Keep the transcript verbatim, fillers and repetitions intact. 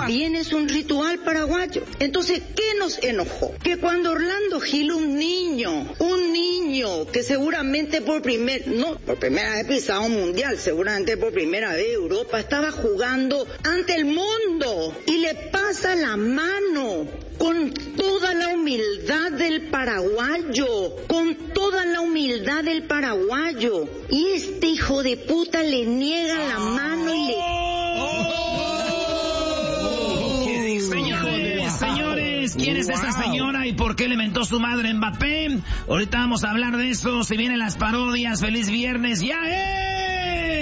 También es un ritual paraguayo. Entonces, ¿qué nos enojó? Que cuando Orlando Gil, un niño, un niño que seguramente por primer, no, por primera vez pisado un mundial, seguramente por primera vez Europa, estaba jugando ante el mundo y le pasa la mano con toda la humildad del paraguayo, con toda la humildad del paraguayo. Y este hijo de puta le niega la mano y le... Señores, señores, ¿quién es esta señora y por qué le mentó su madre Mbappé? Ahorita vamos a hablar de eso. Si vienen las parodias, feliz viernes, ya es.